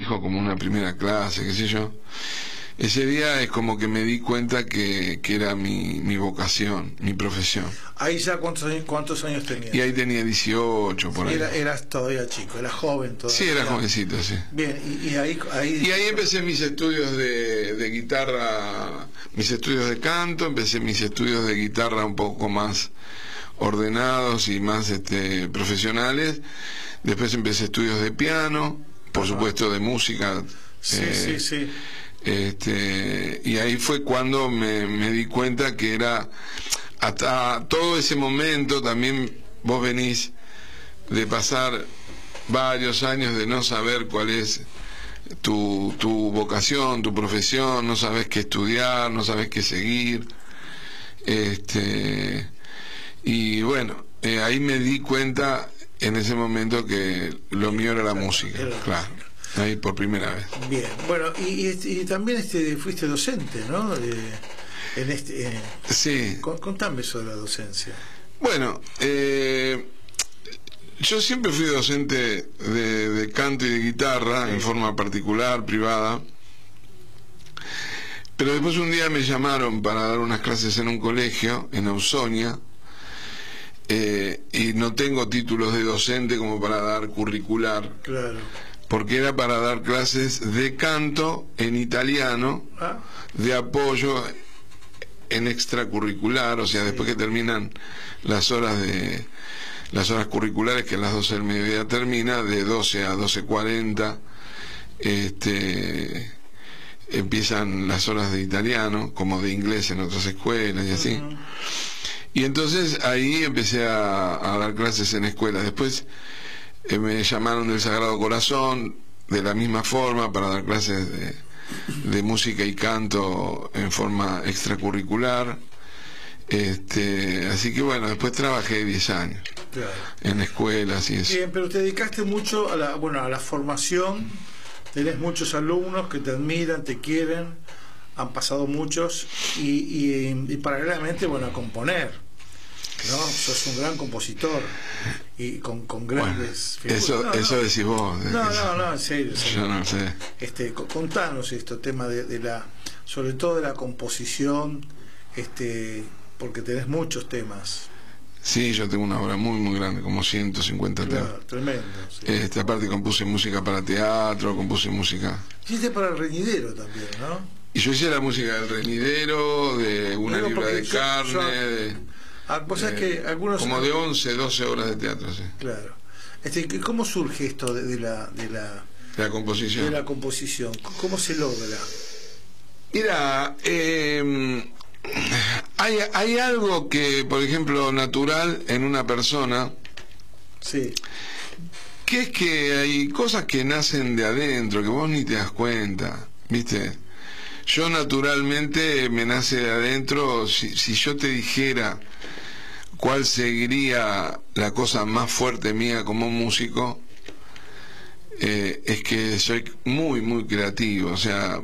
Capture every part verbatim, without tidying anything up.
dijo como una primera clase, qué sé yo. Ese día es como que me di cuenta que, que era mi, mi vocación, mi profesión. Ahí ya cuántos años, cuántos años tenías. Y ahí tenía dieciocho, por ahí. Era, eras todavía chico, eras joven todavía. Sí, era jovencito, sí. Bien, y, y ahí, ahí... Y ahí empecé mis estudios de, de guitarra, mis estudios de canto, empecé mis estudios de guitarra un poco más ordenados y más este, profesionales. Después empecé estudios de piano, por Ajá. supuesto de música. Sí, eh, sí, sí. Este, y ahí fue cuando me, me di cuenta que era, hasta todo ese momento también vos venís de pasar varios años de no saber cuál es tu, tu vocación, tu profesión, no sabes qué estudiar, no sabes qué seguir, este, y bueno, eh, ahí me di cuenta en ese momento que lo mío era la música, claro. Ahí por primera vez. Bien, bueno, y, y, y también este fuiste docente, ¿no? De, en este, eh, sí. Contame eso de la docencia. Bueno, eh, yo siempre fui docente de, de canto y de guitarra, sí. en forma particular, privada. Pero después un día me llamaron para dar unas clases en un colegio, en Ausonia, eh, y no tengo títulos de docente como para dar curricular. Claro. Porque era para dar clases de canto en italiano, ah. de apoyo en extracurricular, o sea, sí. después que terminan las horas de las horas curriculares, que a las doce del mediodía termina, de doce a doce cuarenta, este, empiezan las horas de italiano, como de inglés en otras escuelas y así. Uh-huh. Y entonces ahí empecé a, a dar clases en escuelas. Después Eh, me llamaron del Sagrado Corazón de la misma forma para dar clases de, de música y canto en forma extracurricular, este, así que bueno, después trabajé diez años claro. en escuelas y eso. Bien, pero te dedicaste mucho a la, bueno, a la formación, tenés muchos alumnos que te admiran, te quieren, han pasado muchos, y, y, y paralelamente, bueno, a componer. No, sos un gran compositor y con, con grandes bueno, eso no, eso no, decís vos no no no en serio, yo no sé este contanos esto, tema de, de la, sobre todo de la composición, este porque tenés muchos temas. Sí, yo tengo una obra muy muy grande, como ciento cincuenta claro, temas. Tremendo, sí. Este, aparte compuse música para teatro, compuse música. Hiciste para el Reñidero también, ¿no? Y yo hice la música del Reñidero, de una no, libra de yo, carne, yo... de Ah, vos sabés eh, que algunos como de once, doce horas de teatro, sí. Claro. Este, ¿cómo surge esto de, de la de la de la composición? De la composición. ¿Cómo se logra? Mira, eh, hay hay algo que, por ejemplo, natural en una persona. Sí. Que es que hay cosas que nacen de adentro que vos ni te das cuenta, ¿viste? Yo naturalmente me nace de adentro. Si, si yo te dijera cuál seguiría la cosa más fuerte mía como músico, eh, es que soy muy muy creativo, o sea,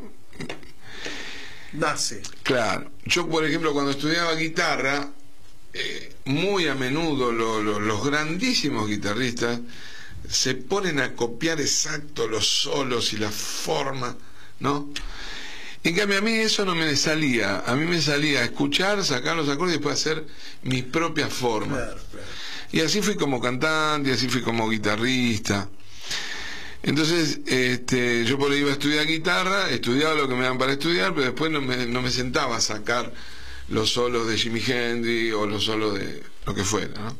nace. Claro, yo por ejemplo cuando estudiaba guitarra, eh, muy a menudo lo, lo, los grandísimos guitarristas se ponen a copiar exacto los solos y la forma, ¿no? En cambio a mí eso no me salía, a mí me salía escuchar, sacar los acordes y después hacer mis propias formas. Claro, claro. Y así fui como cantante, así fui como guitarrista. Entonces, este, yo por ahí iba a estudiar guitarra, estudiaba lo que me daban para estudiar, pero después no me, no me sentaba a sacar los solos de Jimi Hendrix o los solos de lo que fuera, ¿no?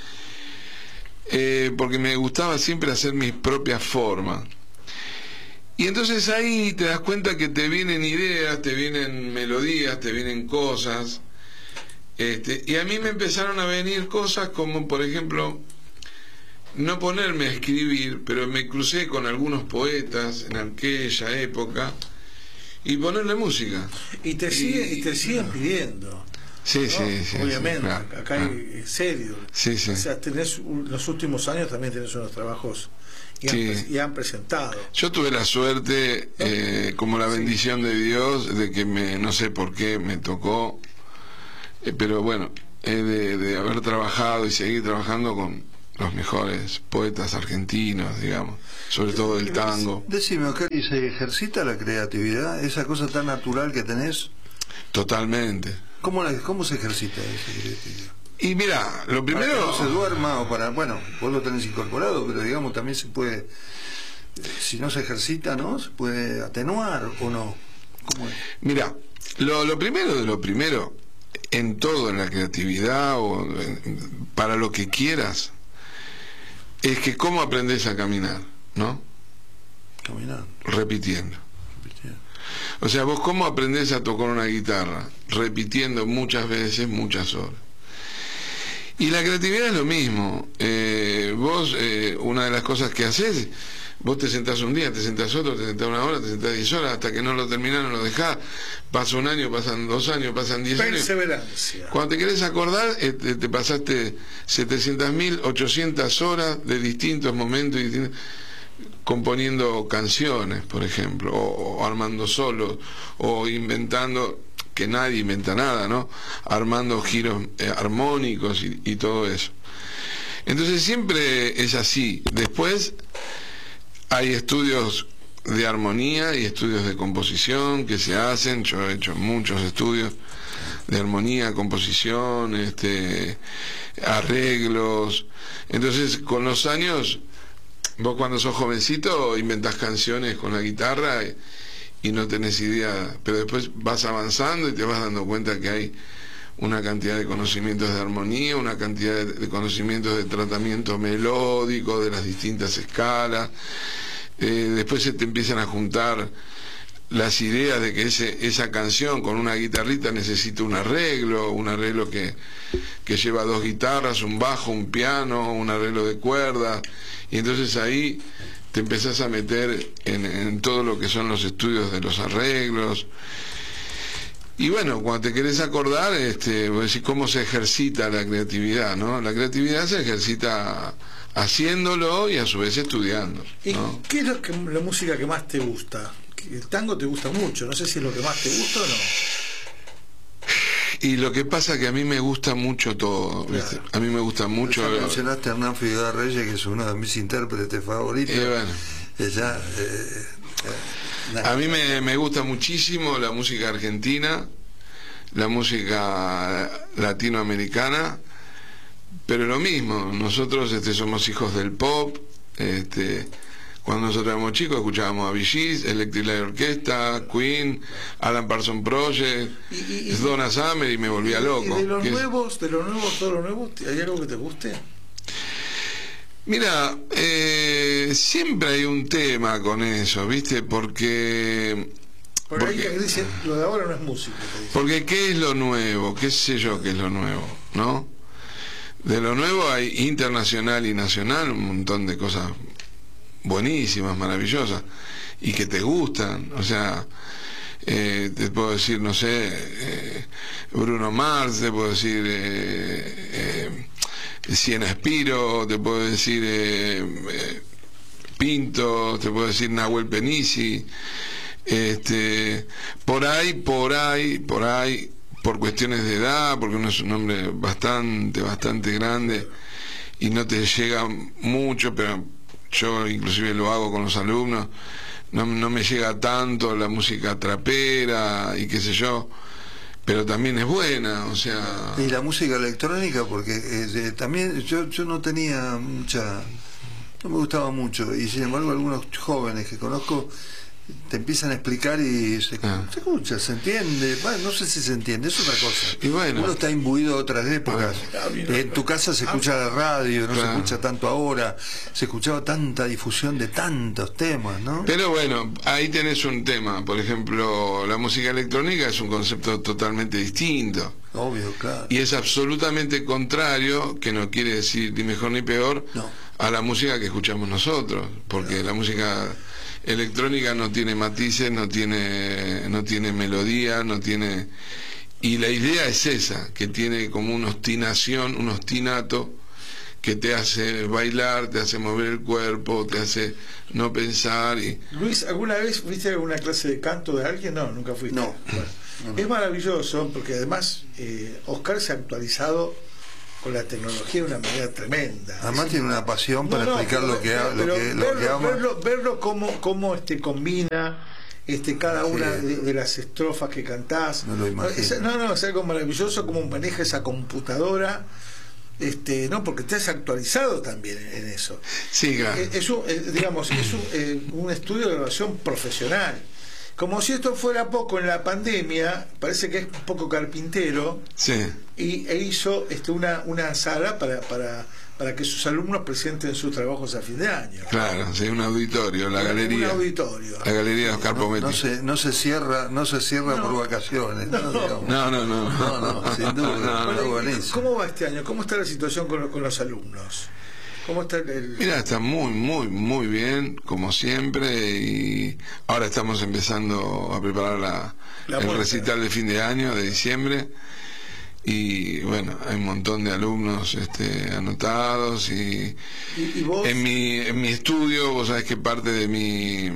Eh, porque me gustaba siempre hacer mis propias formas. Y entonces ahí te das cuenta que te vienen ideas, te vienen melodías, te vienen cosas. Este, y a mí me empezaron a venir cosas como, por ejemplo, no ponerme a escribir, pero me crucé con algunos poetas en aquella época y ponerle música. Y te siguen, y, y te siguen no. pidiendo. Sí, ¿no? sí, sí. Obviamente, sí, claro, acá claro. hay serio. Sí, sí. O sea, tenés los últimos años también tenés unos trabajos y han, sí. y han presentado. Yo tuve la suerte, eh, como la bendición sí. de Dios, de que me, no sé por qué me tocó, eh, pero bueno, eh, de, de haber trabajado y seguir trabajando con los mejores poetas argentinos, digamos, sobre todo del tango. Decime, Oscar, ¿y se ejercita la creatividad? Esa cosa tan natural que tenés. Totalmente. ¿Cómo, la, cómo se ejercita esa creatividad? Y mira, lo primero... Para que no se duerma o para... Bueno, vos lo tenés incorporado, pero digamos también se puede... Si no se ejercita, ¿no? ¿Se puede atenuar o no? ¿Cómo es? Mira, lo, lo primero de lo primero, en todo, en la creatividad o en, para lo que quieras, es que cómo aprendes a caminar, ¿no? Caminar. Repitiendo. Repitiendo. O sea, vos cómo aprendés a tocar una guitarra, repitiendo muchas veces, muchas horas. Y la creatividad es lo mismo. Eh, vos, eh, una de las cosas que haces, vos te sentás un día, te sentás otro, te sentás una hora, te sentás diez horas, hasta que no lo terminás, no lo dejás. Pasa un año, pasan dos años, pasan diez años. Perseverancia. Cuando te querés acordar, eh, te, te pasaste setecientas mil, ochocientas horas de distintos momentos, distintos, componiendo canciones, por ejemplo, o, o armando solos, o inventando, que nadie inventa nada, ¿no? Armando giros eh, armónicos y, y todo eso. Entonces siempre es así. Después hay estudios de armonía y estudios de composición que se hacen. Yo he hecho muchos estudios de armonía, composición, este, arreglos. Entonces, con los años, vos cuando sos jovencito inventás canciones con la guitarra y, y no tenés idea, pero después vas avanzando y te vas dando cuenta que hay una cantidad de conocimientos de armonía, una cantidad de, de conocimientos de tratamiento melódico, de las distintas escalas. Eh, después se te empiezan a juntar las ideas de que ese, esa canción con una guitarrita necesita un arreglo, un arreglo que, que lleva dos guitarras, un bajo, un piano, un arreglo de cuerdas, y entonces ahí te empezás a meter en, en todo lo que son los estudios de los arreglos. Y bueno, cuando te querés acordar, este, vos decís cómo se ejercita la creatividad, ¿no? La creatividad se ejercita haciéndolo y a su vez estudiando, ¿no? ¿Y qué es lo que, la música que más te gusta? El tango te gusta mucho, no sé si es lo que más te gusta o no. Y lo que pasa es que a mí me gusta mucho todo, ¿viste? Claro. A mí me gusta mucho... Ya mencionaste a Hernán Figueroa Reyes, que es uno de mis intérpretes favoritos. Eh, bueno. Ella, eh, eh, a mí me, me gusta muchísimo la música argentina, la música latinoamericana, pero lo mismo, nosotros este, somos hijos del pop. Este, cuando nosotros éramos chicos escuchábamos a Bee Gees, Electric Light Orchestra, Queen, Alan Parsons Project, y, y, Donna Summer, y me volvía y, loco. ¿Y de los ¿Qué nuevos, es? de los nuevos, todos los nuevos, hay algo que te guste? Mira, eh, siempre hay un tema con eso, ¿viste? Porque... Porque, porque hay que dice, lo de ahora no es música. Porque ¿qué es lo nuevo? ¿Qué sé yo qué es lo nuevo? ¿No? De lo nuevo hay internacional y nacional, un montón de cosas buenísimas, maravillosas, y que te gustan. O sea, eh, te puedo decir, no sé, eh, Bruno Mars, te puedo decir eh, eh, Siena Spiro, te puedo decir eh, eh, Pinto, te puedo decir Nahuel Penisi. Este, por ahí, por ahí, por ahí, por cuestiones de edad, porque uno es un hombre bastante, bastante grande y no te llega mucho, pero yo inclusive lo hago con los alumnos, no, no me llega tanto la música trapera y qué sé yo, pero también es buena, o sea... Y la música electrónica, porque eh, también yo, yo no tenía mucha... no me gustaba mucho, y sin embargo algunos jóvenes que conozco te empiezan a explicar y se, ah. se escucha, se entiende, bueno, no sé si se entiende, es otra cosa. Y bueno, uno está imbuido de otras épocas. Ah, en tu casa se escucha la radio, no claro. se escucha tanto ahora, se escuchaba tanta difusión de tantos temas, ¿no? Pero bueno, ahí tenés un tema, por ejemplo, la música electrónica es un concepto totalmente distinto. Obvio, claro. Y es absolutamente contrario, que no quiere decir ni mejor ni peor, no. a la música que escuchamos nosotros, porque claro. la música electrónica no tiene matices, no tiene no tiene melodía, no tiene, y la idea es esa, que tiene como una ostinación, un ostinato que te hace bailar, te hace mover el cuerpo, te hace no pensar. Y... Luis, ¿alguna vez fuiste a alguna clase de canto de alguien? No, nunca fuiste. No. Bueno, no, no. Es maravilloso porque además eh, Oscar se ha actualizado con la tecnología de una manera tremenda. Además es tiene una pasión para no, no, explicar pero, lo que, ha, lo pero que, lo verlo, que ama. verlo, verlo cómo, cómo este, combina este, cada Sí. una de, de las estrofas que cantás. No lo imagino. Es, no, no, es algo maravilloso cómo maneja esa computadora. Este, no, porque te has actualizado también en eso. Sí, claro. Es, es un, es, digamos, es un, eh, un estudio de grabación profesional. Como si esto fuera poco en la pandemia, parece que es un poco carpintero, Sí. y e hizo este, una, una sala para, para, para que sus alumnos presenten sus trabajos a fin de año. Claro, sí, un auditorio, la Un galería. auditorio. La galería de Oscar No, Pometti. no se, no se cierra, no se cierra No. por vacaciones. No, No. digamos. No, no, no. No, no, sin duda. No, Bueno, Está ¿y buenísimo. ¿Cómo va este año? ¿Cómo está la situación con, los- con los alumnos? ¿Cómo está el...? el- Mira, está muy, muy, muy bien, como siempre, y ahora estamos empezando a preparar la, La el vuelta. recital de fin de año, de diciembre, y bueno, hay un montón de alumnos este, anotados, y ¿Y, y vos? en mi, en mi estudio, vos sabés que parte de mi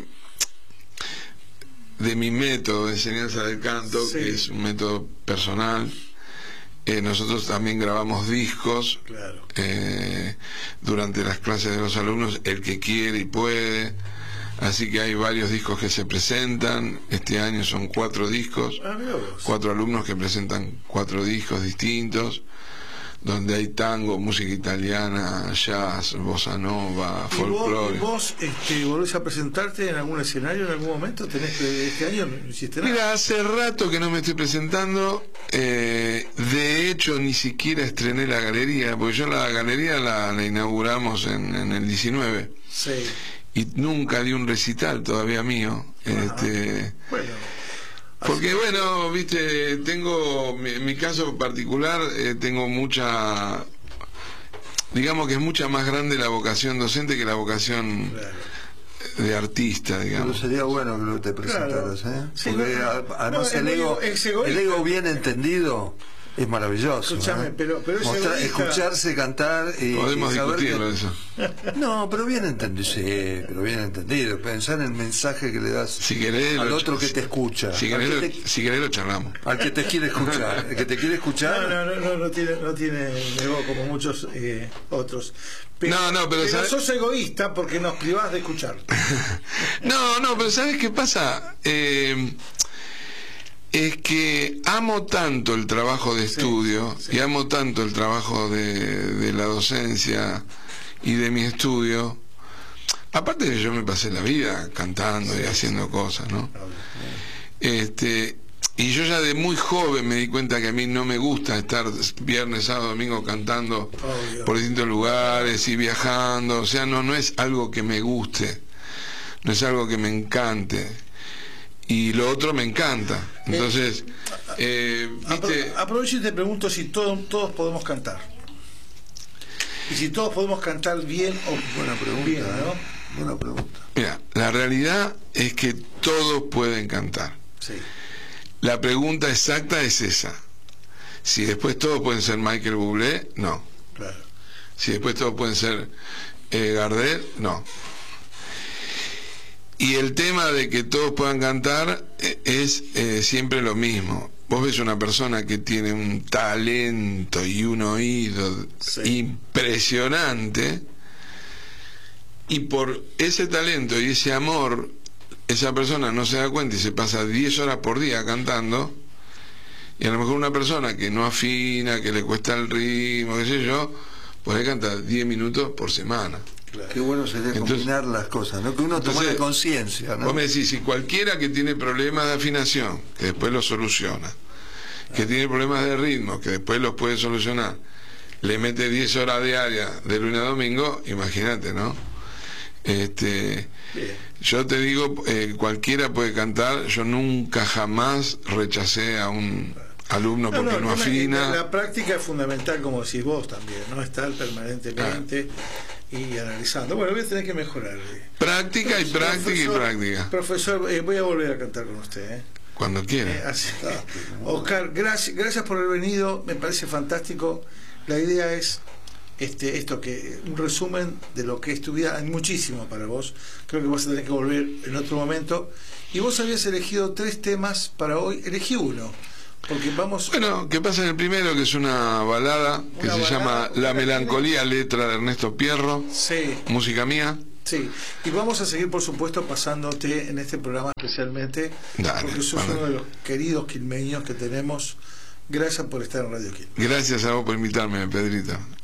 de mi método de enseñanza del canto, Sí. que es un método personal, eh, nosotros también grabamos discos Claro. eh, durante las clases de los alumnos, el que quiere y puede, así que hay varios discos que se presentan. Este año son cuatro discos, Ah, mirá vos. cuatro alumnos que presentan cuatro discos distintos, donde hay tango, música italiana, jazz, bossa nova, ¿Y vos, folclore. y vos este, volvés a presentarte en algún escenario en algún momento? ¿Tenés que, este año no hiciste nada? Mira, hace rato que no me estoy presentando, eh, de hecho ni siquiera estrené la galería, porque yo la galería la, la inauguramos en, en el diecinueve, Sí. y nunca di un recital todavía mío. Ajá. Este, Bueno. porque bueno, viste, tengo, mi- en mi caso particular, eh, tengo mucha, digamos que es mucha más grande la vocación docente que la vocación Claro. de artista, Pero digamos. sería bueno que lo te presentaras, Claro. ¿eh? Sí, Porque no, a- además no, el, es ego, muy- es egoísta. el ego bien entendido es maravilloso. Escuchame, ¿eh? pero- pero es Mostrar- egoísta. escucharse cantar y, Podemos y saber discutirlo que- eso. No, pero bien entendido, sí, pero bien entendido. Pensar en el mensaje que le das Si querés, al lo- otro que te escucha, Si al, querés, que lo, te, si querés lo charlamos. al que te quiere escuchar, el que te quiere escuchar. No, no, no, no, no tiene, no tiene ego como muchos eh, otros. Pero, No, no, pero ¿sabes? sos egoísta porque nos privás de escuchar. No, no, pero ¿sabes qué pasa? Eh, es que amo tanto el trabajo de estudio, sí. y amo tanto el trabajo de, de la docencia y de mi estudio. Aparte de que yo me pasé la vida cantando y haciendo cosas, ¿no? Este, y yo ya de muy joven me di cuenta que a mí no me gusta estar viernes, sábado, domingo cantando Obvio. por distintos lugares y viajando. O sea, no, no es algo que me guste, no es algo que me encante. Y lo otro me encanta. Entonces, eh, viste, Apro- aprovecho y te pregunto si todos todos podemos cantar. Y si todos podemos cantar bien o Buena pregunta, bien, ¿eh? ¿no? Buena pregunta. mira, la realidad es que todos pueden cantar. Sí. La pregunta exacta es esa. Si después todos pueden ser Michael Bublé, no. Claro. Si después todos pueden ser eh, Gardel, no. Y el tema de que todos puedan cantar eh, es eh, siempre lo mismo. Vos ves una persona que tiene un talento y un oído Sí. impresionante, y por ese talento y ese amor, esa persona no se da cuenta y se pasa diez horas por día cantando, y a lo mejor una persona que no afina, que le cuesta el ritmo, qué sé yo, puede cantar diez minutos por semana. Claro. Qué bueno sería Entonces- combinar las cosas, ¿no? Que uno Entonces, tomara conciencia, ¿no? Vos me decís, si cualquiera que tiene problemas de afinación, que después los soluciona, que tiene problemas de ritmo, que después los puede solucionar, le mete diez horas diarias de lunes a domingo, imagínate, ¿no? Este, Bien. yo te digo, eh, cualquiera puede cantar. Yo nunca jamás rechacé a un alumno No, porque no, el tema- afina. La, la práctica es fundamental, como decís vos también, ¿no? Estar permanentemente y analizando. Bueno, voy a tener que mejorar. eh. Práctica y práctica y Profesor- práctica. Profesor, eh, voy a volver a cantar con usted, ¿eh? Cuando Eh, quiera. así- Oscar, gracias, gracias por haber venido, me parece fantástico. La idea es este, esto, que un resumen de lo que es tu vida. Hay muchísimo para vos, creo que vas a tener que volver en otro momento. Y vos habías elegido tres temas para hoy, elegí uno, Porque vamos... Bueno, ¿qué pasa en el primero? Que es una balada que Una se balada, llama La una melancolía, letra de Ernesto Pierro, Sí, música mía. sí. Y vamos a seguir, por supuesto, pasándote en este programa especialmente, Dale, porque sos vale. uno de los queridos quilmeños que tenemos. Gracias por estar en Radio Quilmes. Gracias a vos por invitarme, Pedrito.